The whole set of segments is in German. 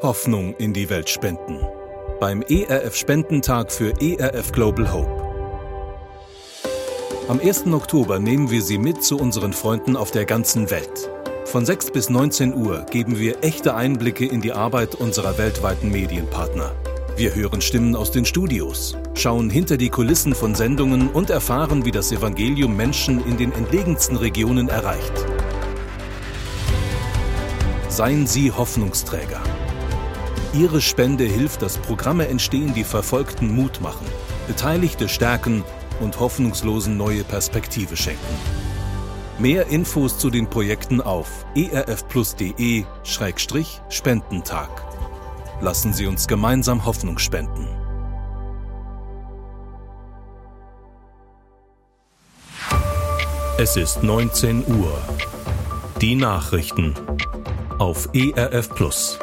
Hoffnung in die Welt spenden. Beim ERF-Spendentag für ERF Global Hope. Am 1. Oktober nehmen wir Sie mit zu unseren Freunden auf der ganzen Welt. Von 6 bis 19 Uhr geben wir echte Einblicke in die Arbeit unserer weltweiten Medienpartner. Wir hören Stimmen aus den Studios, schauen hinter die Kulissen von Sendungen und erfahren, wie das Evangelium Menschen in den entlegensten Regionen erreicht. Seien Sie Hoffnungsträger. Ihre Spende hilft, dass Programme entstehen, die Verfolgten Mut machen, Beteiligte stärken und Hoffnungslosen neue Perspektive schenken. Mehr Infos zu den Projekten auf erfplus.de/Spendentag. Lassen Sie uns gemeinsam Hoffnung spenden. Es ist 19 Uhr. Die Nachrichten auf ERF Plus.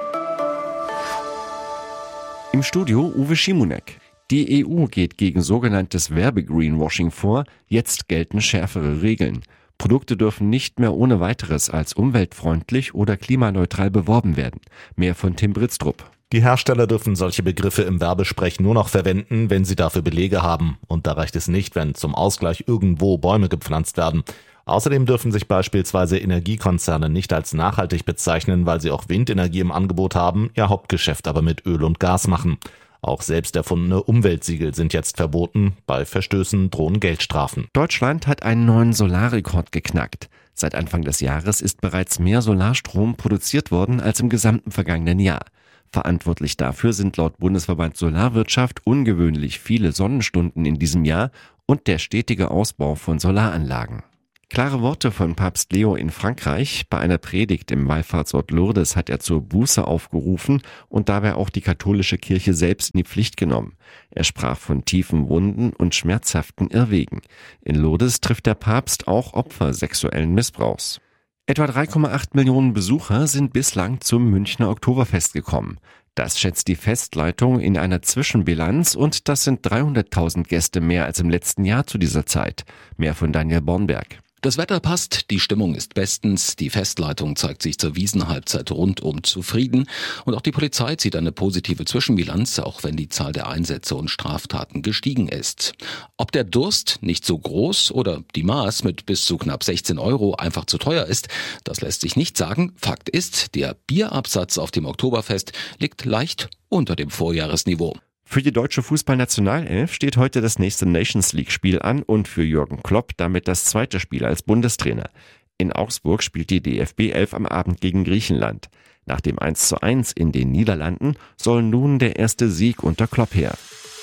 Im Studio Uwe Schimonek. Die EU geht gegen sogenanntes Werbegreenwashing vor. Jetzt gelten schärfere Regeln. Produkte dürfen nicht mehr ohne weiteres als umweltfreundlich oder klimaneutral beworben werden. Mehr von Tim Britztrup. Die Hersteller dürfen solche Begriffe im Werbesprech nur noch verwenden, wenn sie dafür Belege haben. Und da reicht es nicht, wenn zum Ausgleich irgendwo Bäume gepflanzt werden. Außerdem dürfen sich beispielsweise Energiekonzerne nicht als nachhaltig bezeichnen, weil sie auch Windenergie im Angebot haben, ihr Hauptgeschäft aber mit Öl und Gas machen. Auch selbst erfundene Umweltsiegel sind jetzt verboten. Bei Verstößen drohen Geldstrafen. Deutschland hat einen neuen Solarrekord geknackt. Seit Anfang des Jahres ist bereits mehr Solarstrom produziert worden als im gesamten vergangenen Jahr. Verantwortlich dafür sind laut Bundesverband Solarwirtschaft ungewöhnlich viele Sonnenstunden in diesem Jahr und der stetige Ausbau von Solaranlagen. Klare Worte von Papst Leo in Frankreich. Bei einer Predigt im Wallfahrtsort Lourdes hat er zur Buße aufgerufen und dabei auch die katholische Kirche selbst in die Pflicht genommen. Er sprach von tiefen Wunden und schmerzhaften Irrwegen. In Lourdes trifft der Papst auch Opfer sexuellen Missbrauchs. Etwa 3,8 Millionen Besucher sind bislang zum Münchner Oktoberfest gekommen. Das schätzt die Festleitung in einer Zwischenbilanz und das sind 300.000 Gäste mehr als im letzten Jahr zu dieser Zeit. Mehr von Daniel Bornberg. Das Wetter passt, die Stimmung ist bestens, die Festleitung zeigt sich zur Wiesenhalbzeit rundum zufrieden und auch die Polizei zieht eine positive Zwischenbilanz, auch wenn die Zahl der Einsätze und Straftaten gestiegen ist. Ob der Durst nicht so groß oder die Maß mit bis zu knapp 16 € einfach zu teuer ist, das lässt sich nicht sagen. Fakt ist, der Bierabsatz auf dem Oktoberfest liegt leicht unter dem Vorjahresniveau. Für die deutsche Fußballnationalelf steht heute das nächste Nations-League-Spiel an und für Jürgen Klopp damit das zweite Spiel als Bundestrainer. In Augsburg spielt die DFB 11 am Abend gegen Griechenland. Nach dem 1:1 in den Niederlanden soll nun der erste Sieg unter Klopp her.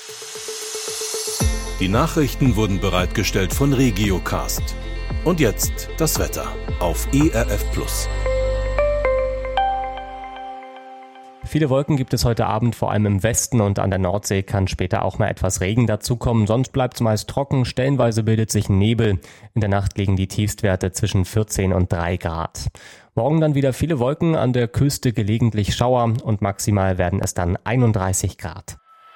Die Nachrichten wurden bereitgestellt von Regiocast. Und jetzt das Wetter auf ERF Plus. Viele Wolken gibt es heute Abend, vor allem im Westen und an der Nordsee kann später auch mal etwas Regen dazukommen. Sonst bleibt es meist trocken, stellenweise bildet sich Nebel. In der Nacht liegen die Tiefstwerte zwischen 14 und 3 Grad. Morgen dann wieder viele Wolken, an der Küste gelegentlich Schauer und maximal werden es dann 31 Grad.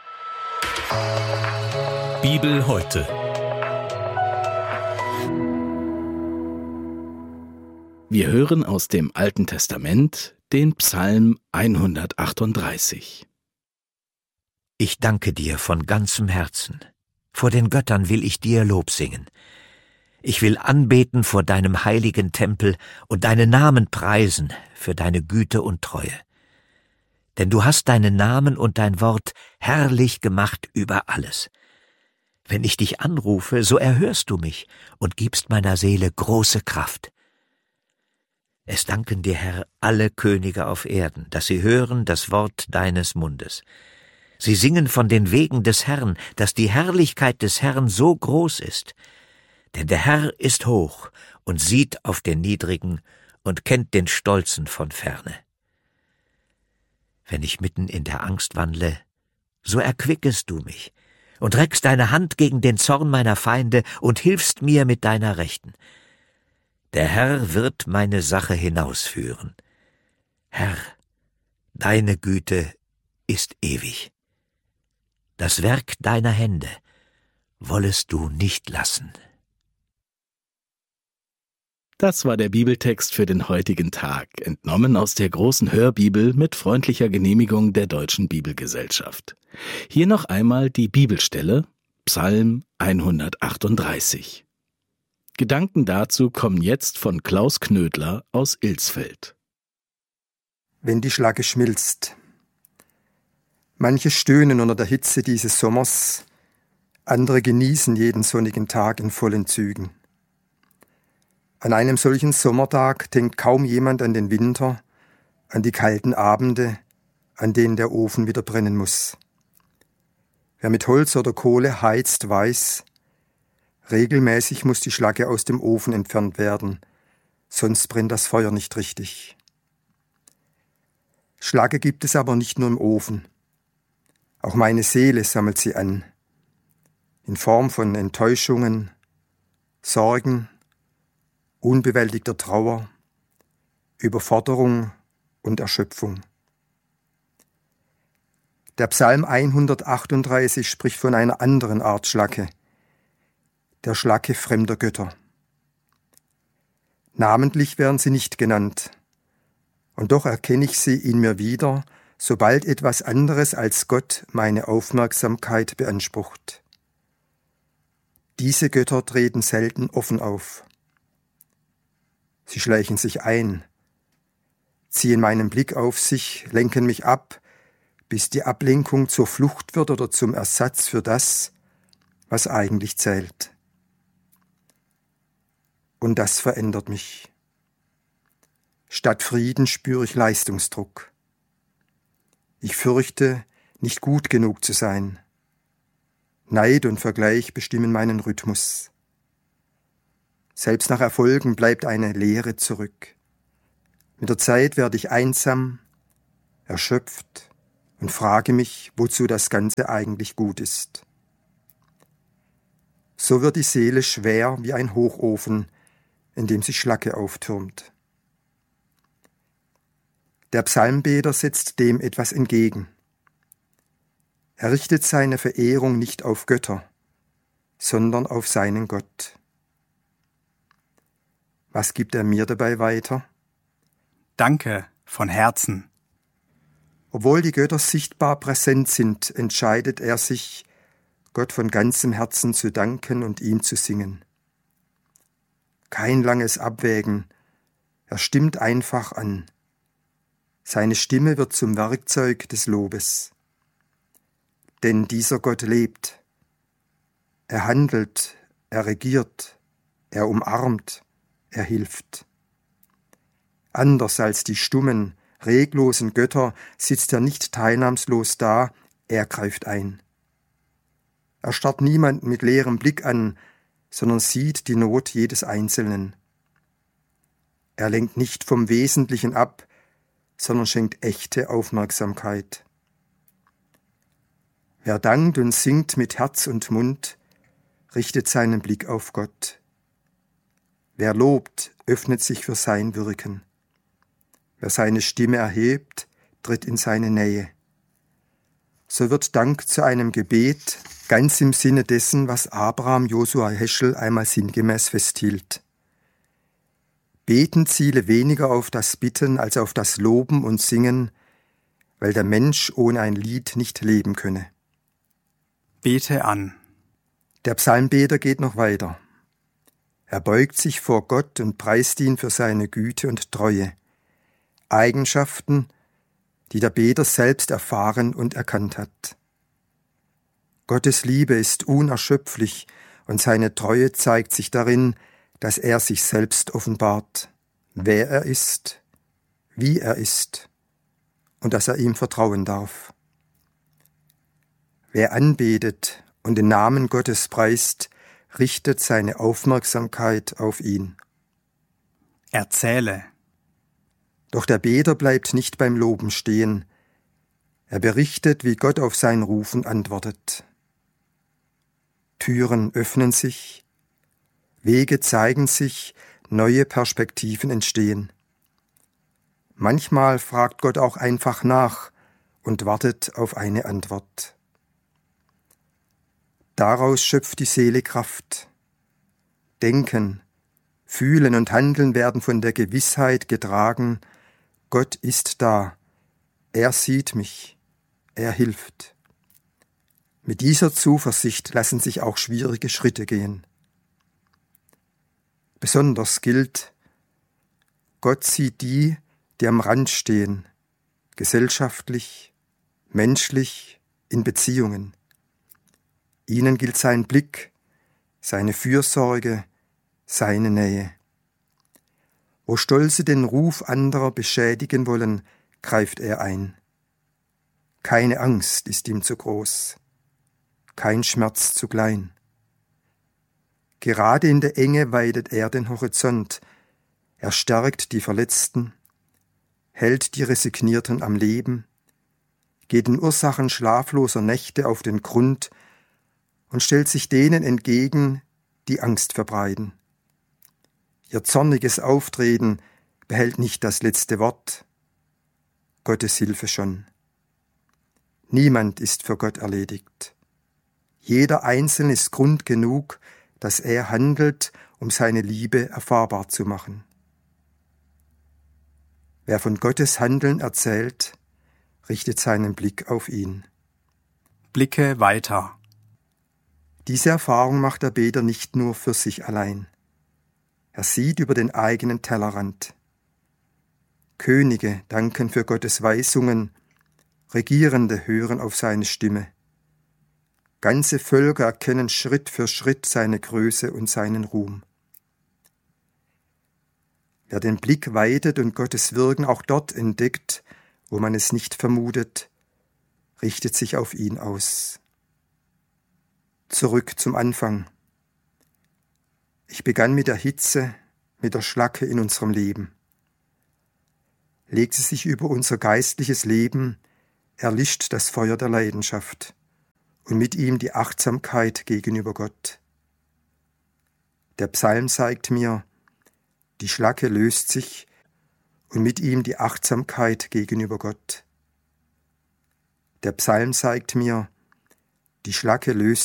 Bibel heute. Wir hören aus dem Alten Testament den Psalm 138. Ich danke dir von ganzem Herzen. Vor den Göttern will ich dir Lob singen. Ich will anbeten vor deinem heiligen Tempel und deinen Namen preisen für deine Güte und Treue. Denn du hast deinen Namen und dein Wort herrlich gemacht über alles. Wenn ich dich anrufe, so erhörst du mich und gibst meiner Seele große Kraft. Es danken dir, Herr, alle Könige auf Erden, dass sie hören das Wort deines Mundes. Sie singen von den Wegen des Herrn, dass die Herrlichkeit des Herrn so groß ist. Denn der Herr ist hoch und sieht auf den Niedrigen und kennt den Stolzen von ferne. Wenn ich mitten in der Angst wandle, so erquickest du mich und reckst deine Hand gegen den Zorn meiner Feinde und hilfst mir mit deiner Rechten. Der Herr wird meine Sache hinausführen. Herr, deine Güte ist ewig. Das Werk deiner Hände wollest du nicht lassen. Das war der Bibeltext für den heutigen Tag, entnommen aus der großen Hörbibel mit freundlicher Genehmigung der Deutschen Bibelgesellschaft. Hier noch einmal die Bibelstelle, Psalm 138. Gedanken dazu kommen jetzt von Klaus Knödler aus Ilsfeld. Wenn die Schlacke schmilzt. Manche stöhnen unter der Hitze dieses Sommers, andere genießen jeden sonnigen Tag in vollen Zügen. An einem solchen Sommertag denkt kaum jemand an den Winter, an die kalten Abende, an denen der Ofen wieder brennen muss. Wer mit Holz oder Kohle heizt, weiß, regelmäßig muss die Schlacke aus dem Ofen entfernt werden, sonst brennt das Feuer nicht richtig. Schlacke gibt es aber nicht nur im Ofen. Auch meine Seele sammelt sie an, in Form von Enttäuschungen, Sorgen, unbewältigter Trauer, Überforderung und Erschöpfung. Der Psalm 138 spricht von einer anderen Art Schlacke, der Schlacke fremder Götter. Namentlich werden sie nicht genannt, und doch erkenne ich sie in mir wieder, sobald etwas anderes als Gott meine Aufmerksamkeit beansprucht. Diese Götter treten selten offen auf. Sie schleichen sich ein, ziehen meinen Blick auf sich, lenken mich ab, bis die Ablenkung zur Flucht wird oder zum Ersatz für das, was eigentlich zählt. Und das verändert mich. Statt Frieden spüre ich Leistungsdruck. Ich fürchte, nicht gut genug zu sein. Neid und Vergleich bestimmen meinen Rhythmus. Selbst nach Erfolgen bleibt eine Leere zurück. Mit der Zeit werde ich einsam, erschöpft und frage mich, wozu das Ganze eigentlich gut ist. So wird die Seele schwer wie ein Hochofen, in dem sich Schlacke auftürmt. Der Psalmbeter setzt dem etwas entgegen. Er richtet seine Verehrung nicht auf Götter, sondern auf seinen Gott. Was gibt er mir dabei weiter? Danke von Herzen. Obwohl die Götter sichtbar präsent sind, entscheidet er sich, Gott von ganzem Herzen zu danken und ihm zu singen. Kein langes Abwägen, er stimmt einfach an. Seine Stimme wird zum Werkzeug des Lobes. Denn dieser Gott lebt. Er handelt, er regiert, er umarmt, er hilft. Anders als die stummen, reglosen Götter sitzt er nicht teilnahmslos da, er greift ein. Er starrt niemanden mit leerem Blick an, sondern sieht die Not jedes Einzelnen. Er lenkt nicht vom Wesentlichen ab, sondern schenkt echte Aufmerksamkeit. Wer dankt und singt mit Herz und Mund, richtet seinen Blick auf Gott. Wer lobt, öffnet sich für sein Wirken. Wer seine Stimme erhebt, tritt in seine Nähe. So wird Dank zu einem Gebet, ganz im Sinne dessen, was Abraham Josua Heschel einmal sinngemäß festhielt. Beten ziele weniger auf das Bitten als auf das Loben und Singen, weil der Mensch ohne ein Lied nicht leben könne. Bete an. Der Psalmbeter geht noch weiter. Er beugt sich vor Gott und preist ihn für seine Güte und Treue. Eigenschaften, die der Beter selbst erfahren und erkannt hat. Gottes Liebe ist unerschöpflich und seine Treue zeigt sich darin, dass er sich selbst offenbart, wer er ist, wie er ist und dass er ihm vertrauen darf. Wer anbetet und den Namen Gottes preist, richtet seine Aufmerksamkeit auf ihn. Erzähle. Doch der Beter bleibt nicht beim Loben stehen. Er berichtet, wie Gott auf sein Rufen antwortet. Türen öffnen sich, Wege zeigen sich, neue Perspektiven entstehen. Manchmal fragt Gott auch einfach nach und wartet auf eine Antwort. Daraus schöpft die Seele Kraft. Denken, Fühlen und Handeln werden von der Gewissheit getragen, Gott ist da, er sieht mich, er hilft. Mit dieser Zuversicht lassen sich auch schwierige Schritte gehen. Besonders gilt, Gott sieht die, die am Rand stehen, gesellschaftlich, menschlich, in Beziehungen. Ihnen gilt sein Blick, seine Fürsorge, seine Nähe. Wo Stolze den Ruf anderer beschädigen wollen, greift er ein. Keine Angst ist ihm zu groß, kein Schmerz zu klein. Gerade in der Enge weitet er den Horizont, er stärkt die Verletzten, hält die Resignierten am Leben, geht den Ursachen schlafloser Nächte auf den Grund und stellt sich denen entgegen, die Angst verbreiten. Ihr zorniges Auftreten behält nicht das letzte Wort. Gottes Hilfe schon. Niemand ist für Gott erledigt. Jeder Einzelne ist Grund genug, dass er handelt, um seine Liebe erfahrbar zu machen. Wer von Gottes Handeln erzählt, richtet seinen Blick auf ihn. Blicke weiter. Diese Erfahrung macht der Beter nicht nur für sich allein. Er sieht über den eigenen Tellerrand. Könige danken für Gottes Weisungen, Regierende hören auf seine Stimme. Ganze Völker erkennen Schritt für Schritt seine Größe und seinen Ruhm. Wer den Blick weitet und Gottes Wirken auch dort entdeckt, wo man es nicht vermutet, richtet sich auf ihn aus. Zurück zum Anfang. Ich begann mit der Hitze, mit der Schlacke in unserem Leben. Legt sie sich über unser geistliches Leben, erlischt das Feuer der Leidenschaft und mit ihm die Achtsamkeit gegenüber Gott. Der Psalm zeigt mir, die Schlacke löst sich und mit ihm die Achtsamkeit gegenüber Gott. Der Psalm zeigt mir, die Schlacke löst